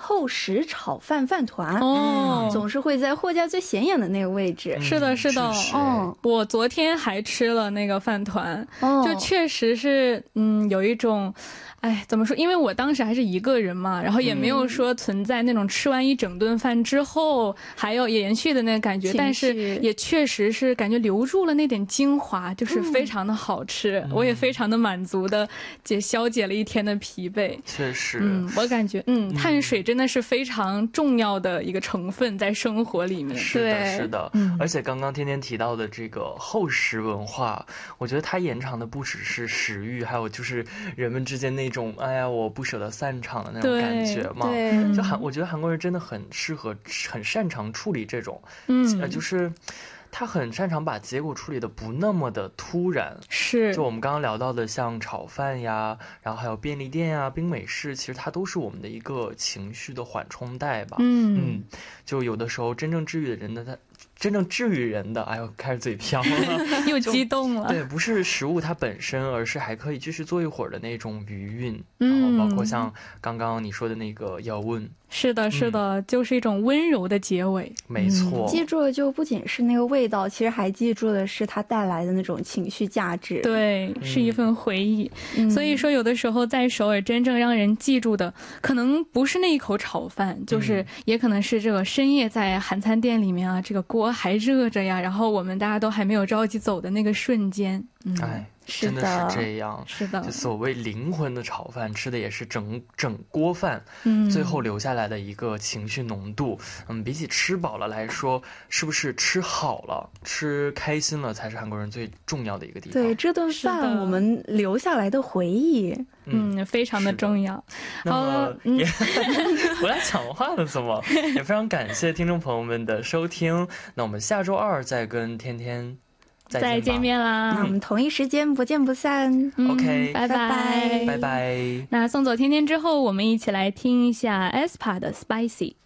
厚实炒饭饭团， 哦， 总是会在货架最显眼的那个位置。 是的，是的，我昨天还吃了那个饭团，就确实是，有一种，哎，怎么说？因为我当时还是一个人嘛，然后也没有说存在那种吃完一整顿饭之后还要延续的那个感觉，但是也确实是感觉留住了那点精华，就是非常的好吃，我也非常的满足的消解了一天的疲惫。 确实， 我感觉，碳水真的是非常重要的一个成分在生活里面。 是的，是的，而且刚刚天天提到的这个厚食文化，我觉得它延长的不只是食欲，还有就是人们之间那种哎呀我不舍得散场的那种感觉嘛。就我觉得韩国人真的很擅长处理这种，就是他很擅长把结果处理的不那么的突然。 是， 就我们刚刚聊到的像炒饭呀，然后还有便利店呀、冰美式，其实它都是我们的一个情绪的缓冲带吧。就有的时候真正治愈人的，哎呦，开始嘴瓢了， 又激动了。 对，不是食物它本身，而是还可以继续坐一会儿的那种余韵。然后包括像刚刚你说的那个要问。 是的，是的，就是一种温柔的结尾。 没错， 记住的就不仅是那个味道，其实还记住的是它带来的那种情绪价值。 对，是一份回忆。所以说有的时候在首尔真正让人记住的可能不是那一口炒饭，就是也可能是这个深夜在韩餐店里面啊，这个锅还热着呀，然后我们大家都还没有着急走的那个瞬间。 真的是这样。 是的， 就所谓灵魂的炒饭，吃的也是整锅饭，最后留下来的一个情绪浓度。比起吃饱了来说，是不是吃好了、吃开心了，才是韩国人最重要的一个地方。 对，这顿饭我们留下来的回忆， 非常的重要。 好了，我来抢话了，怎么？也非常感谢听众朋友们的收听。那我们下周2再跟天天再见面啦， 我们同一时间不见不散。 OK， 拜拜， 拜拜。 那送走天天之后，我们一起来听一下 aespa 的 Spicy。